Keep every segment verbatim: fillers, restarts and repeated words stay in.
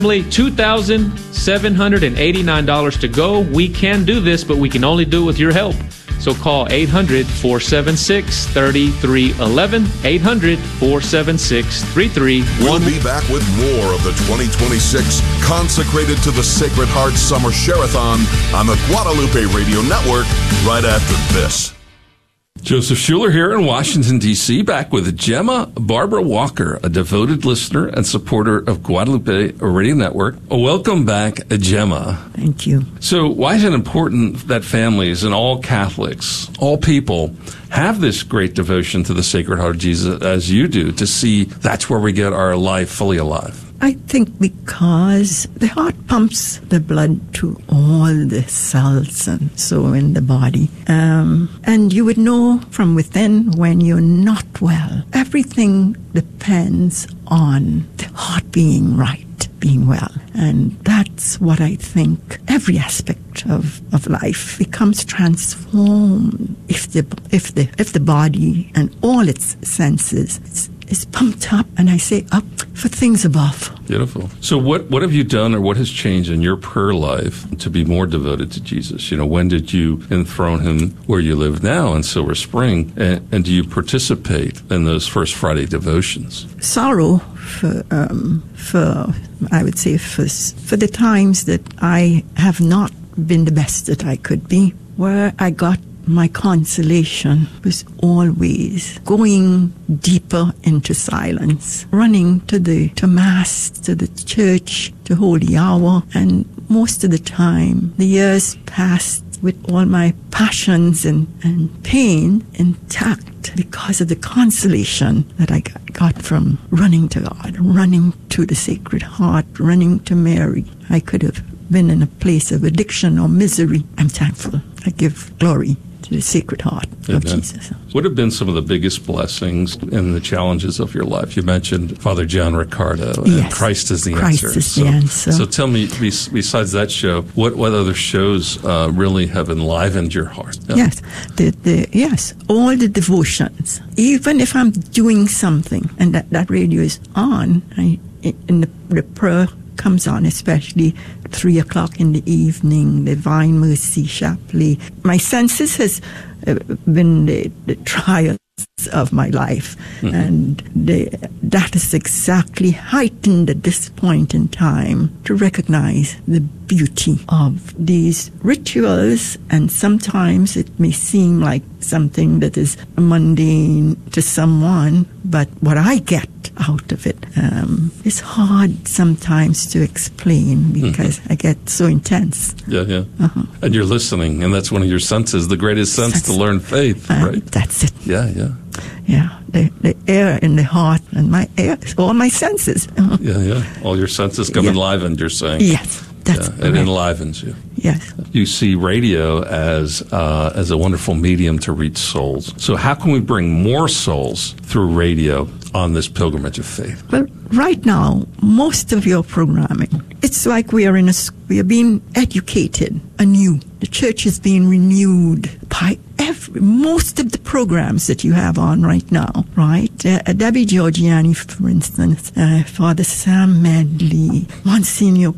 two thousand seven hundred eighty-nine dollars to go. We can do this, but we can only do it with your help. So call eight hundred, four seven six, three three one one, eight hundred, four seven six, three three one one. We'll be back with more of the twenty twenty-six consecrated to the Sacred Heart Summer Share-a-thon on the Guadalupe Radio Network right after this. Joseph Schuler here in Washington, D C, back with Gemma Barbara Walker, a devoted listener and supporter of Guadalupe Radio Network. Welcome back, Gemma. Thank you. So why is it important that families and all Catholics, all people, have this great devotion to the Sacred Heart of Jesus as you do, to see that's where we get our life fully alive? I think because the heart pumps the blood to all the cells and so in the body. Um, and you would know from within when you're not well. Everything depends on the heart being right, being well. And that's what I think every aspect of, of life becomes transformed if the, if the, if the body and all its senses is, is pumped up, and I say up for things above. Beautiful. So what, what have you done or what has changed in your prayer life to be more devoted to Jesus? You know, when did you enthrone him where you live now in Silver Spring? And, and do you participate in those First Friday devotions? Sorrow for, um, for I would say, for, for the times that I have not been the best that I could be, where I got my consolation was always going deeper into silence, running to the to Mass, to the church, to Holy Hour, and most of the time, the years passed with all my passions and, and pain intact because of the consolation that I got, got from running to God, running to the Sacred Heart, running to Mary. I could have been in a place of addiction or misery. I'm thankful. I give glory to the Sacred Heart Amen. Of Jesus. What have been some of the biggest blessings and the challenges of your life? You mentioned Father John Ricardo, and yes. Christ is the Christ answer. is so, the answer. So tell me, besides that show, what, what other shows uh, really have enlivened your heart? Yeah. Yes, the, the, yes, all the devotions. Even if I'm doing something and that, that radio is on, I, in the, the prayer comes on, especially three o'clock in the evening, Divine Mercy Chaplain. My senses has uh, been the, the trials of my life, mm-hmm. and the, that is exactly heightened at this point in time to recognize the beauty of these rituals, and sometimes it may seem like something that is mundane to someone, but what I get out of it um, is hard sometimes to explain because mm-hmm. I get so intense. Yeah, yeah. Uh-huh. And you're listening, and that's one of your senses, the greatest sense that's, to learn faith, uh, right? That's it. Yeah, yeah. Yeah, the, the air in the heart and my air, all my senses. Uh-huh. Yeah, yeah. All your senses come yeah. enlivened, you're saying. Yes. That's yeah, it enlivens you. Yes. You see radio as uh, as a wonderful medium to reach souls. So how can we bring more souls through radio on this pilgrimage of faith? Well, right now, most of your programming, it's like we are in a we are being educated anew. The church is being renewed by every most of the programs that you have on right now. Right, uh, Debbie Georgiani, for instance, uh, Father Sam Medley, Monsignor.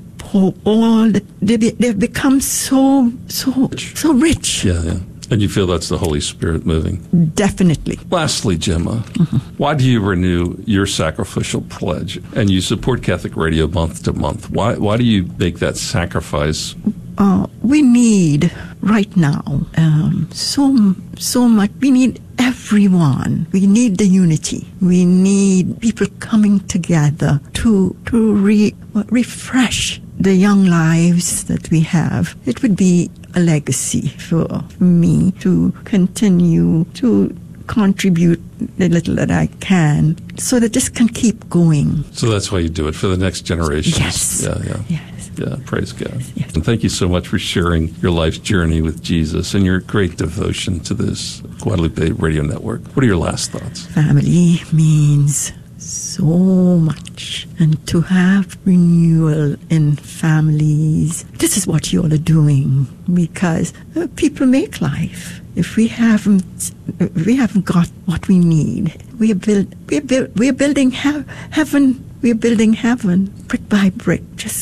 All the, they, they've become so so so rich. Yeah, yeah. And you feel that's the Holy Spirit moving? Definitely. Lastly, Gemma, mm-hmm. why do you renew your sacrificial pledge and you support Catholic Radio month to month? Why why do you make that sacrifice? Uh, we need right now um, so so much. We need everyone. We need the unity. We need people coming together to to re, refresh the young lives that we have. It would be a legacy for me to continue to contribute the little that I can so that this can keep going. So that's why you do it, for the next generation. Yes. Yeah, yeah. Yes. Yeah, praise God. Yes. And thank you so much for sharing your life's journey with Jesus and your great devotion to this Guadalupe Radio Network. What are your last thoughts? Family means so much, and to have renewal in families, this is what you all are doing, because uh, people make life. If we haven't, if we haven't got what we need, we are build, we are build, we are building he- heaven we're building heaven brick by brick, just